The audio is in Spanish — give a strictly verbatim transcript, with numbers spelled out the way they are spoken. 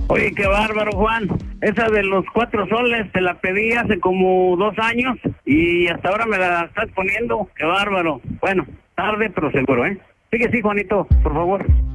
Oye, qué bárbaro, Juan. Esa de los cuatro soles te la pedí hace como dos años y hasta ahora me la estás poniendo. Qué bárbaro. Bueno, tarde pero seguro, ¿eh? Sigue, sí, Juanito, por favor.